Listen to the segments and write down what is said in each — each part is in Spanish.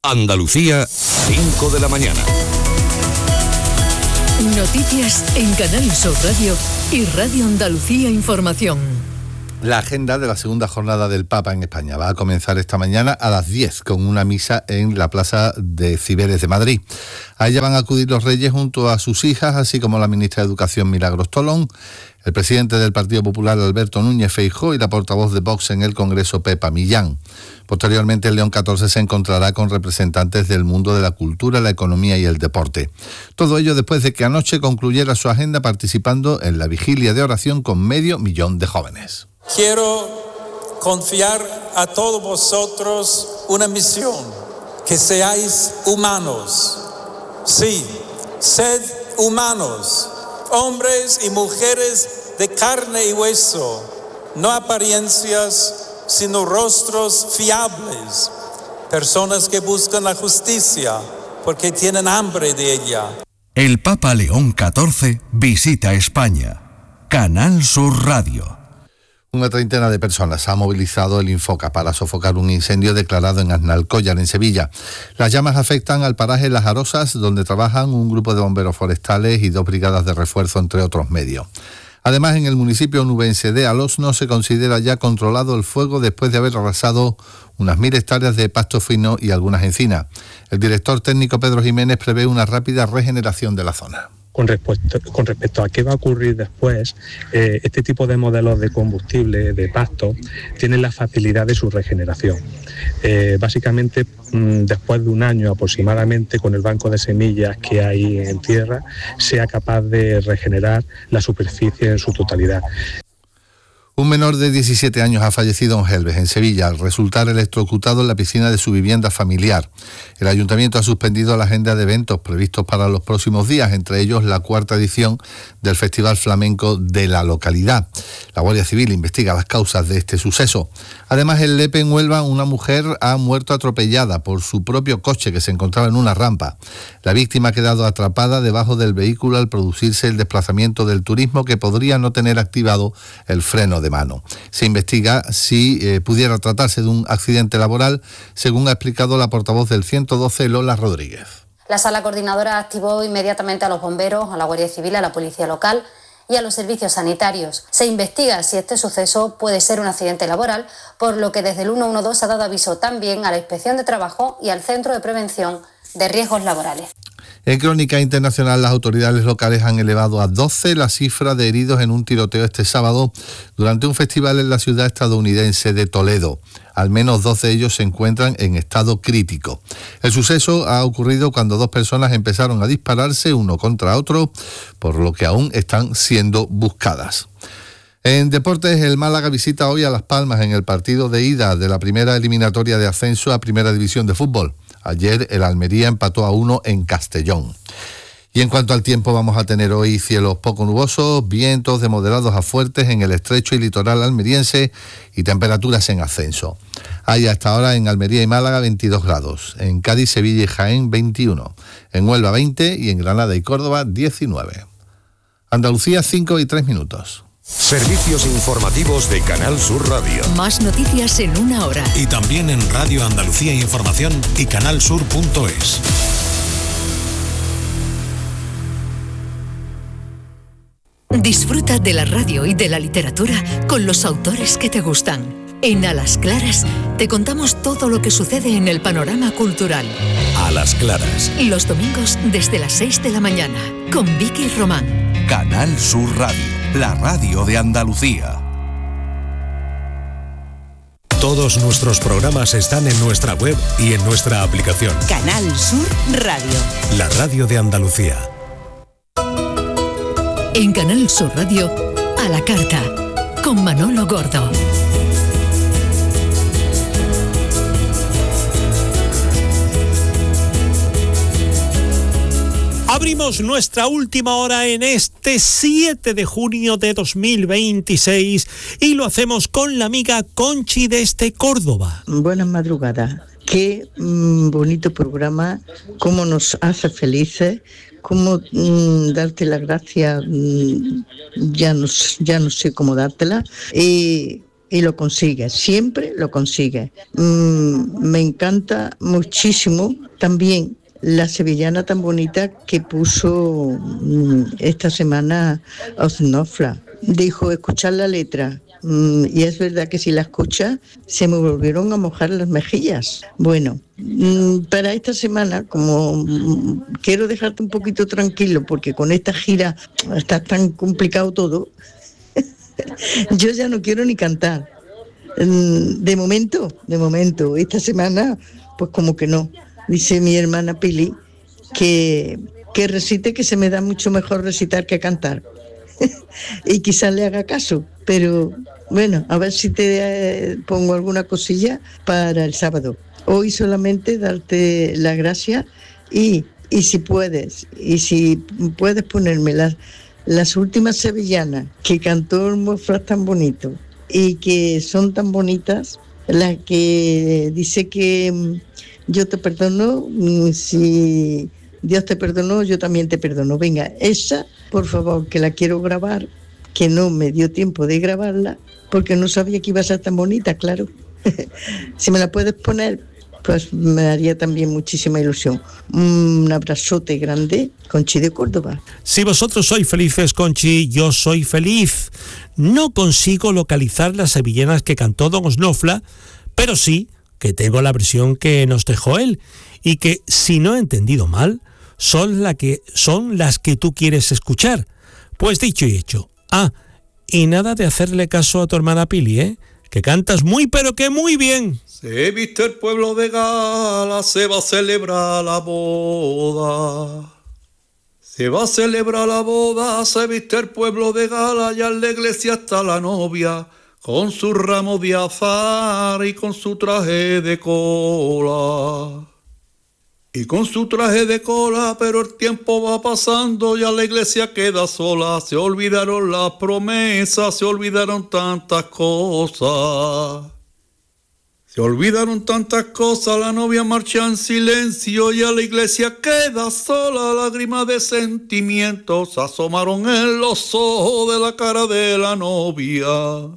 Andalucía, 5 de la mañana. Noticias en Canal Sur Radio y Radio Andalucía Información. La agenda de la segunda jornada del Papa en España va a comenzar esta mañana a las 10 con una misa en la Plaza de Ciberes de Madrid. A ella van a acudir los reyes junto a sus hijas, así como la ministra de Educación Milagros Tolón, el presidente del Partido Popular Alberto Núñez Feijóo y la portavoz de Vox en el Congreso Pepa Millán. Posteriormente el León XIV se encontrará con representantes del mundo de la cultura, la economía y el deporte. Todo ello después de que anoche concluyera su agenda participando en la vigilia de oración con 500.000 de jóvenes. Quiero confiar a todos vosotros una misión, que seáis humanos. Sí, sed humanos, hombres y mujeres de carne y hueso, no apariencias, sino rostros fiables, personas que buscan la justicia porque tienen hambre de ella. El Papa León XIV visita España. Canal Sur Radio. Una treintena de personas ha movilizado el Infoca para sofocar un incendio declarado en Aznalcóllar, en Sevilla. Las llamas afectan al paraje Las Arosas, donde trabajan un grupo de bomberos forestales y 2 brigadas de refuerzo, entre otros medios. Además, en el municipio onubense de Alosno se considera ya controlado el fuego después de haber arrasado unas 1.000 hectáreas de pasto fino y algunas encinas. El director técnico Pedro Jiménez prevé una rápida regeneración de la zona. Con respecto a qué va a ocurrir después, este tipo de modelos de combustible, de pasto, tienen la facilidad de su regeneración. Básicamente, después de un año aproximadamente, con el banco de semillas que hay en tierra, sea capaz de regenerar la superficie en su totalidad. Un menor de 17 años ha fallecido en Gelbes, en Sevilla, al resultar electrocutado en la piscina de su vivienda familiar. El ayuntamiento ha suspendido la agenda de eventos previstos para los próximos días, entre ellos la 4ª edición del Festival Flamenco de la localidad. La Guardia Civil investiga las causas de este suceso. Además, en Lepe, en Huelva, una mujer ha muerto atropellada por su propio coche que se encontraba en una rampa. La víctima ha quedado atrapada debajo del vehículo al producirse el desplazamiento del turismo, que podría no tener activado el freno de mano. Se investiga si pudiera tratarse de un accidente laboral, según ha explicado la portavoz del 112, Lola Rodríguez. La sala coordinadora activó inmediatamente a los bomberos, a la Guardia Civil, a la Policía Local y a los servicios sanitarios. Se investiga si este suceso puede ser un accidente laboral, por lo que desde el 112 ha dado aviso también a la Inspección de Trabajo y al Centro de Prevención de Riesgos Laborales. En crónica internacional, las autoridades locales han elevado a 12 la cifra de heridos en un tiroteo este sábado durante un festival en la ciudad estadounidense de Toledo. Al menos 12 de ellos se encuentran en estado crítico. El suceso ha ocurrido cuando 2 personas empezaron a dispararse uno contra otro, por lo que aún están siendo buscadas. En deportes, el Málaga visita hoy a Las Palmas en el partido de ida de la primera eliminatoria de ascenso a Primera División de Fútbol. Ayer el Almería empató a 1 en Castellón. Y en cuanto al tiempo, vamos a tener hoy cielos poco nubosos, vientos de moderados a fuertes en el estrecho y litoral almeriense y temperaturas en ascenso. Hay hasta ahora en Almería y Málaga 22 grados, en Cádiz, Sevilla y Jaén 21, en Huelva 20 y en Granada y Córdoba 19. Andalucía 5:03. Servicios informativos de Canal Sur Radio. Más noticias en 1 hora. Y también en Radio Andalucía Información y canalsur.es. Disfruta de la radio y de la literatura con los autores que te gustan. En A las Claras te contamos todo lo que sucede en el panorama cultural. A las Claras. Los domingos desde las 6 de la mañana con Vicky Román. Canal Sur Radio, la radio de Andalucía. Todos nuestros programas están en nuestra web y en nuestra aplicación. Canal Sur Radio. La radio de Andalucía. En Canal Sur Radio, A la Carta, con Manolo Gordo. Abrimos nuestra última hora en este 7 de junio de 2026 y lo hacemos con la amiga Conchi desde Córdoba. Buenas madrugadas. Qué bonito programa, cómo nos hace felices, cómo darte las gracias, ya no sé cómo dártela. y lo consigue, siempre lo consigue. Me encanta muchísimo también la sevillana tan bonita que puso esta semana Osnofla. Dijo, escuchar la letra. Y es verdad que si la escuchas, se me volvieron a mojar las mejillas. Bueno, para esta semana, como quiero dejarte un poquito tranquilo, porque con esta gira está tan complicado todo, yo ya no quiero ni cantar. De momento, esta semana, pues como que no. Dice mi hermana Pili que recite, que se me da mucho mejor recitar que cantar. Y quizás le haga caso, pero bueno, a ver si te pongo alguna cosilla para el sábado. Hoy solamente darte las gracias y si puedes ponerme las últimas sevillanas que cantó el Moflas tan bonito y que son tan bonitas, las que dice que yo te perdono, si Dios te perdonó, yo también te perdono. Venga, esa, por favor, que la quiero grabar, que no me dio tiempo de grabarla, porque no sabía que iba a ser tan bonita, claro. Si me la puedes poner, pues me haría también muchísima ilusión. Un abrazote grande, Conchi de Córdoba. Si vosotros sois felices, Conchi, yo soy feliz. No consigo localizar las sevillanas que cantó don Osnofla, pero sí que tengo la versión que nos dejó él, y que, si no he entendido mal, son las que tú quieres escuchar. Pues dicho y hecho. Y nada de hacerle caso a tu hermana Pili, que cantas muy pero que muy bien. Se viste el pueblo de gala, se va a celebrar la boda. Se va a celebrar la boda, se viste el pueblo de gala, ya en la iglesia está la novia, con su ramo de azar y con su traje de cola. Y con su traje de cola, pero el tiempo va pasando, ya la iglesia queda sola. Se olvidaron las promesas, se olvidaron tantas cosas. Se olvidaron tantas cosas, la novia marcha en silencio, ya la iglesia queda sola. Lágrimas de sentimientos asomaron en los ojos de la cara de la novia.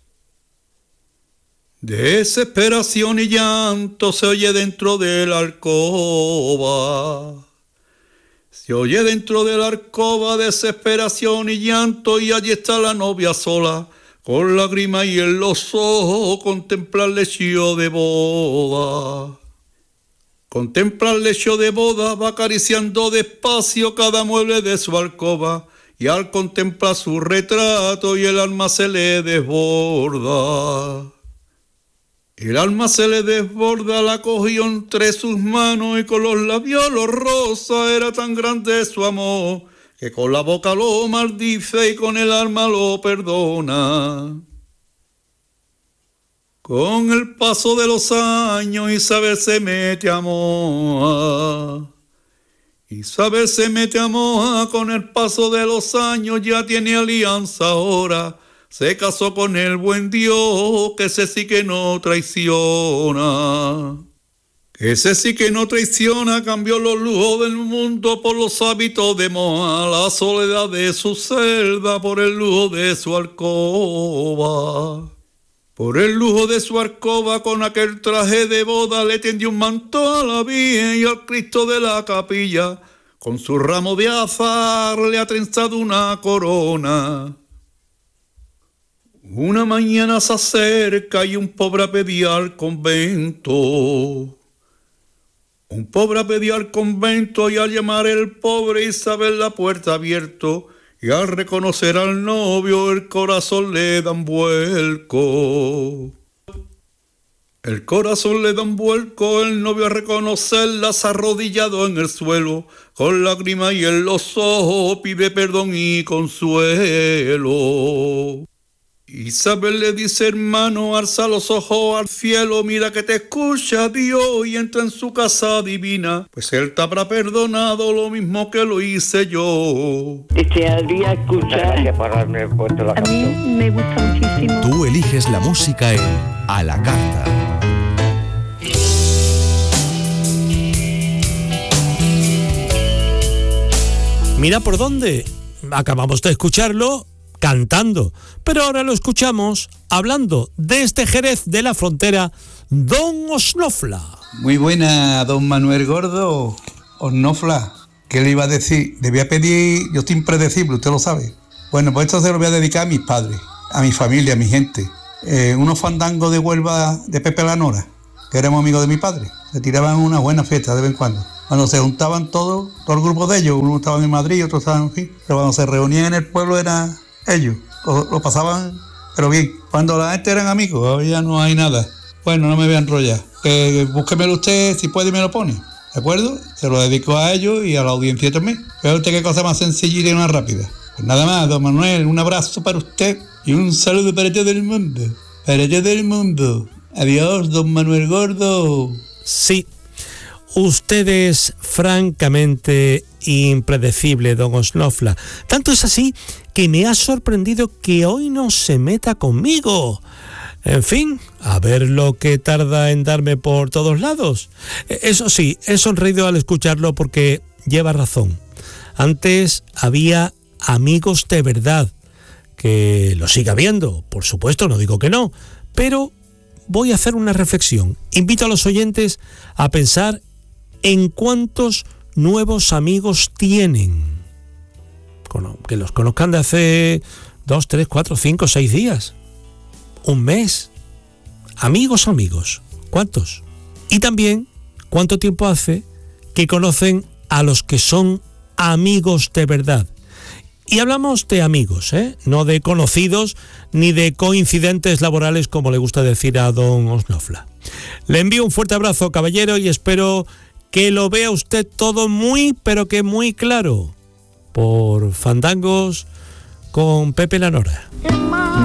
Desesperación y llanto se oye dentro de la alcoba. Se oye dentro de la alcoba desesperación y llanto, y allí está la novia sola, con lágrimas y en los ojos contempla el lecho de boda. Contempla el lecho de boda, va acariciando despacio cada mueble de su alcoba, y al contemplar su retrato y el alma se le desborda. El alma se le desborda, la cogió entre sus manos y con los labios los rosa. Era tan grande su amor que con la boca lo maldice y con el alma lo perdona. Con el paso de los años Isabel se mete a moja. Isabel se mete a moja, con el paso de los años ya tiene alianza ahora. Se casó con el buen Dios, que ese sí que no traiciona. Que ese sí que no traiciona, cambió los lujos del mundo por los hábitos de moja, la soledad de su celda por el lujo de su alcoba. Por el lujo de su alcoba, con aquel traje de boda, le tendió un manto a la Virgen y al Cristo de la capilla. Con su ramo de azar le ha trenzado una corona. Una mañana se acerca y un pobre a pedir al convento. Un pobre a pedir al convento, y al llamar el pobre Isabel la puerta abierto, y al reconocer al novio el corazón le dan vuelco. El corazón le da un vuelco, el novio a reconocerla se ha arrodillado en el suelo, con lágrimas y en los ojos pide perdón y consuelo. Isabel le dice: hermano, alza los ojos al cielo, mira que te escucha Dios, y entra en su casa divina, pues Él te habrá perdonado lo mismo que lo hice yo. Desearía escuchar. A mí me gusta muchísimo. Tú eliges la música en A la Carta. Mira por dónde. Acabamos de escucharlo cantando, pero ahora lo escuchamos hablando de este Jerez de la Frontera, don Osnofla. Muy buena, don Manuel Gordo, Osnofla. ¿Qué le iba a decir? Le voy a pedir, yo estoy impredecible, usted lo sabe. Bueno, pues esto se lo voy a dedicar a mis padres, a mi familia, a mi gente. Unos fandangos de Huelva de Pepe Lanora, que éramos amigos de mi padre. Se tiraban una buena fiesta de vez en cuando. Cuando se juntaban todo el grupo de ellos, unos estaban en Madrid, otros estaban aquí, pero cuando se reunían en el pueblo eran ellos, lo pasaban, pero bien. Cuando la gente eran amigos, ahora ya no hay nada. Bueno, no me voy a enrollar. Búsquemelo usted, si puede, y me lo pone, ¿de acuerdo? Se lo dedico a ellos y a la audiencia también. Vea usted qué cosa más sencilla y más rápida. Pues nada más, don Manuel, un abrazo para usted y un saludo para todo el mundo. Para todo el mundo. Adiós, don Manuel Gordo. Sí. Usted es francamente impredecible, don Osnofla. Tanto es así que me ha sorprendido que hoy no se meta conmigo. En fin, a ver lo que tarda en darme por todos lados. Eso sí, he sonreído al escucharlo porque lleva razón. Antes había amigos de verdad, que lo siga habiendo, por supuesto, no digo que no, pero voy a hacer una reflexión. Invito a los oyentes a pensar en cuántos nuevos amigos tienen, que los conozcan de hace 2, 3, 4, 5, 6 días, un mes. Amigos, ¿cuántos? Y también, ¿cuánto tiempo hace que conocen a los que son amigos de verdad? Y hablamos de amigos, no de conocidos ni de coincidentes laborales, como le gusta decir a don Osnofla. Le envío un fuerte abrazo, caballero, y espero que lo vea usted todo muy, pero que muy claro, por Fandangos con Pepe Lanora.